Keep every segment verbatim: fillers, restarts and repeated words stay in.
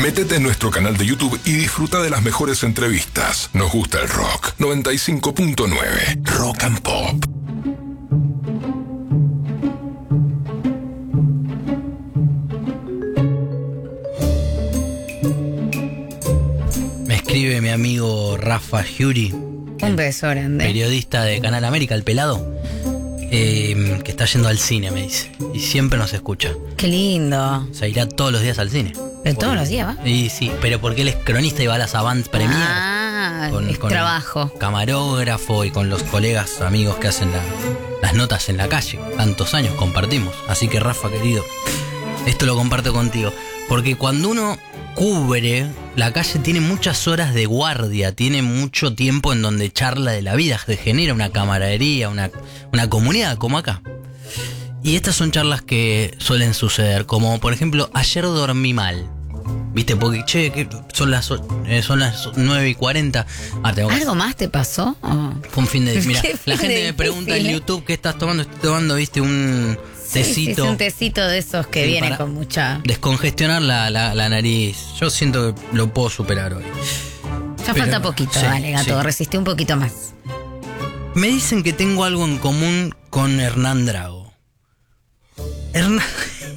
Métete en nuestro canal de YouTube y disfruta de las mejores entrevistas. Nos gusta el rock. noventa y cinco punto nueve Rock and Pop. Me escribe mi amigo Rafa Giuri, un beso grande, periodista de Canal América, el pelado, eh, que está yendo al cine, me dice, y siempre nos escucha. Qué lindo. O sea, irá todos los días al cine. ¿Pero todos los días va? Y sí, pero porque él es cronista y va a las Avant Premier. Ah, con, es con trabajo. Camarógrafo y con los colegas, amigos que hacen la, las notas en la calle. Tantos años compartimos. Así que, Rafa, querido, esto lo comparto contigo. Porque cuando uno cubre, la calle tiene muchas horas de guardia, tiene mucho tiempo en donde charla de la vida, se genera una camaradería, una, una comunidad, como acá. Y estas son charlas que suelen suceder, como por ejemplo, ayer dormí mal. ¿Viste? Porque, che, que son las eh, son las nueve y cuarenta. Ah, tengo que... ¿Algo más te pasó? Oh. Fue un fin de... Mira, la gente difícil, me pregunta en ¿eh? YouTube qué estás tomando. Estoy tomando, viste, un tecito. Sí, sí, es un tecito de esos que sí, viene con mucha... descongestionar la, la, la nariz. Yo siento que lo puedo superar hoy. Ya Pero, falta poquito, sí, dale, gato, sí. Resistí un poquito más. Me dicen que tengo algo en común con Hernán Drago. Hernán...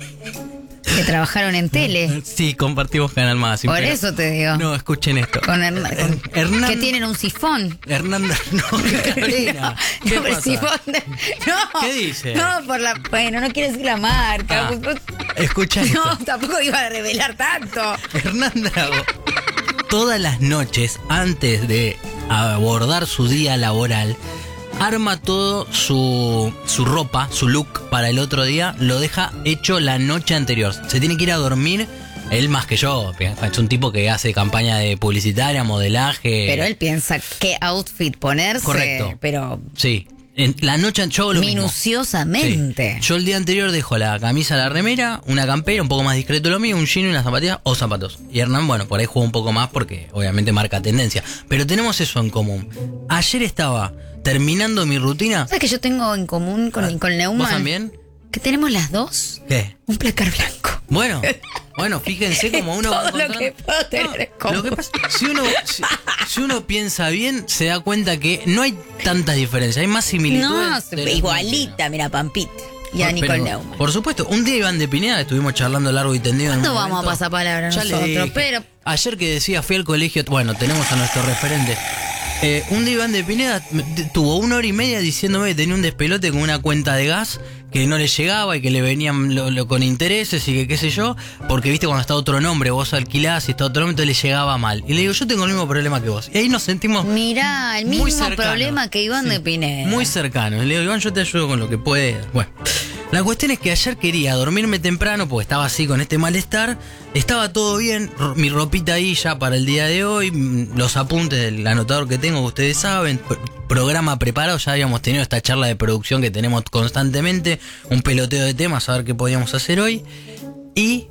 Que trabajaron en tele. Sí, compartimos Canal Más. Por pero... eso te digo. No, escuchen esto. Con Hernán, con... Hernán... Que tienen un sifón. Hernán... No, Carolina. ¿Qué no, pasa? Sifón de... No. ¿Qué dice? No, por la... Bueno, no quiero decir la marca. Ah, escucha esto. No, tampoco iba a revelar tanto. Hernán Drago, todas las noches, antes de abordar su día laboral, arma todo su, su ropa, su look para el otro día, lo deja hecho la noche anterior. Se tiene que ir a dormir, él más que yo, es un tipo que hace campaña de publicitaria, modelaje. Pero él piensa qué outfit ponerse. Correcto. Pero... Sí. En la noche yo lo minuciosamente. Sí. Yo el día anterior dejo la camisa, la remera, una campera, un poco más discreto lo mío, un jean y unas zapatillas o zapatos. Y Hernán, bueno, por ahí juega un poco más porque obviamente marca tendencia. Pero tenemos eso en común. Ayer estaba terminando mi rutina. ¿Sabes que yo tengo en común con, con Neumann? ¿Vos también? Que tenemos las dos. ¿Qué? Un placar blanco. Bueno, bueno, fíjense cómo uno va todo lo que puedo tener no, en común. Lo que pasa, si uno, si, si uno piensa bien, se da cuenta que no hay tantas diferencias, hay más similitudes. No, igualita, mira, Pampita. Y a Nicole Neumann. Por supuesto, un día Iván de Pineda, estuvimos charlando largo y tendido. ¿Cuándo en vamos momento? a pasar palabra nosotros? Pero... Ayer que decía, fui al colegio, bueno, tenemos a nuestro referente. Eh, un día Iván de Pineda tuvo una hora y media diciéndome que tenía un despelote con una cuenta de gas que no le llegaba y que le venían lo, lo, con intereses y que qué sé yo, porque viste cuando está otro nombre, vos alquilás y está otro nombre, entonces le llegaba mal. Y le digo, yo tengo el mismo problema que vos. Y ahí nos sentimos Mirá, el mismo muy cercanos, problema que Iván sí, de Pineda. Muy cercanos. Le digo, Iván, yo te ayudo con lo que puedes. Bueno, la cuestión es que ayer quería dormirme temprano porque estaba así con este malestar. Estaba todo bien, mi ropita ahí ya para el día de hoy, los apuntes del anotador que tengo, que ustedes saben, programa preparado, ya habíamos tenido esta charla de producción que tenemos constantemente, un peloteo de temas, a ver qué podíamos hacer hoy. Y...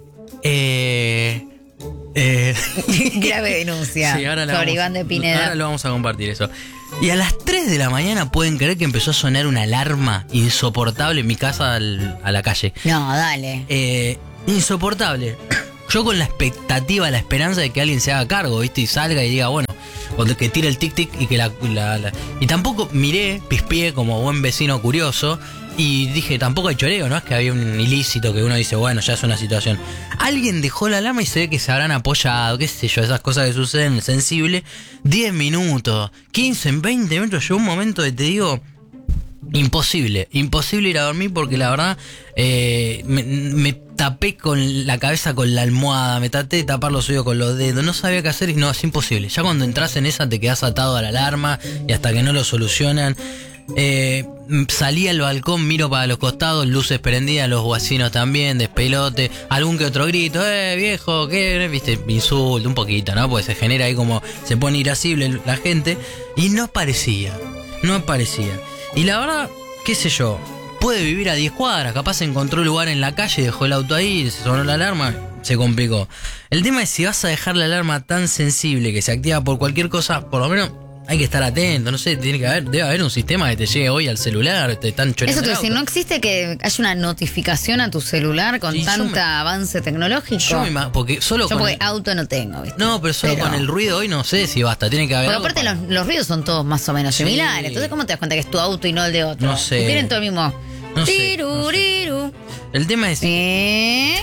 Eh, eh, grave denuncia sí, ahora sobre vamos, Iván de Pineda. Ahora lo vamos a compartir eso. Y a las tres de la mañana pueden creer que empezó a sonar una alarma insoportable en mi casa al, a la calle. No, dale. Eh, insoportable. Yo con la expectativa, la esperanza de que alguien se haga cargo, ¿viste? Y salga y diga, bueno, o que tire el tic-tic y que la, la, la... Y tampoco miré, pispié como buen vecino curioso y dije, tampoco hay choreo, ¿no? Es que había un ilícito que uno dice, bueno, ya es una situación. Alguien dejó la alarma y se ve que se habrán apoyado, qué sé yo, esas cosas que suceden sensible. diez minutos, quince, veinte minutos, llegó un momento de, te digo... Imposible, imposible ir a dormir porque la verdad eh, me, me tapé con la cabeza con la almohada, me traté de tapar los oídos con los dedos, no sabía qué hacer y no, es imposible. Ya cuando entras en esa te quedas atado a la alarma y hasta que no lo solucionan. Eh, salí al balcón, miro para los costados, luces prendidas, los vecinos también, despelote, algún que otro grito, eh viejo, qué, viste, insulto un poquito, ¿no? Pues se genera ahí como, se pone irascible la gente y no aparecía, no aparecía. Y la verdad, qué sé yo, puede vivir a diez cuadras, capaz encontró lugar en la calle, dejó el auto ahí, se sonó la alarma, se complicó. El tema es si vas a dejar la alarma tan sensible que se activa por cualquier cosa, por lo menos hay que estar atento, no sé, tiene que haber, debe haber un sistema que te llegue hoy al celular, te están choreando. Eso te el voy a decir, auto. ¿no existe que haya una notificación a tu celular con Sí, yo tanta me- avance tecnológico? Yo me imag- porque solo Yo con porque el- auto no tengo, ¿viste? No, pero solo Pero- con el ruido hoy no sé si basta, tiene que haber Porque algo aparte para- los, los ruidos son todos más o menos Sí. similares. Entonces, ¿cómo te das cuenta que es tu auto y no el de otro? No sé. Tienen todo el mismo. No sé, Tiru, no sé. riru. El tema es... Eh.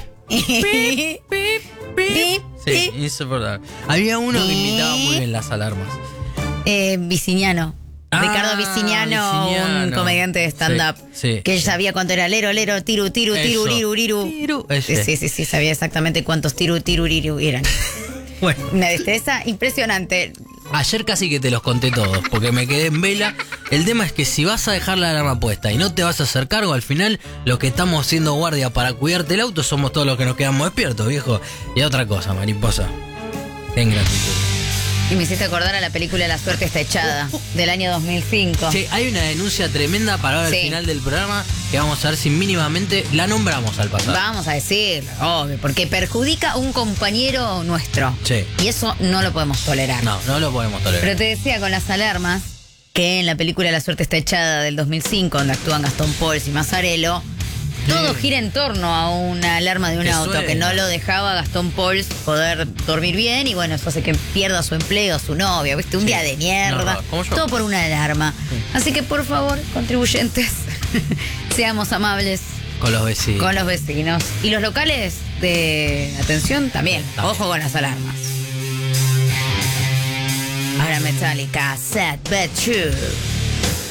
Pip, Sí, pip. insoportable. Había uno que imitaba muy bien las alarmas. Eh, Viciniano. Ah, Ricardo Viciniano, un Viciniano. comediante de stand-up. Sí, sí, que él sí. sabía cuánto era lero, lero, tiru, tiru, tiru, Eso. riru, riru. Tiru, Sí, ese. sí, sí, sí, sabía exactamente cuántos tiru, tiru, riru eran. Bueno, Una destreza impresionante. ayer casi que te los conté todos, porque me quedé en vela. El tema es que si vas a dejar la alarma puesta y no te vas a hacer cargo, al final los que estamos haciendo guardia para cuidarte el auto somos todos los que nos quedamos despiertos, viejo. Y otra cosa, mariposa. Ten gratitud. Y me hiciste acordar a la película La suerte está echada, del año dos mil cinco. Che, hay una denuncia tremenda para ahora Sí. al final del programa que vamos a ver si mínimamente la nombramos al pasado. Vamos a decirlo, obvio, porque perjudica a un compañero nuestro. Sí. Y eso no lo podemos tolerar. No, no lo podemos tolerar. Pero te decía con las alarmas que en la película La suerte está echada del dos mil cinco, donde actúan Gastón Pauls y Mazzarello, todo gira en torno a una alarma de un Que auto suene. que no lo dejaba a Gastón Pauls poder dormir bien y bueno, eso hace que pierda su empleo, su novia, ¿viste? Un Sí. día de mierda. No, como yo. Todo por una alarma. Así que por favor, contribuyentes, seamos amables Con los vecinos. con los vecinos. Y los locales de atención también. También. Ojo con las alarmas. Ahora Metallica, Sad But True.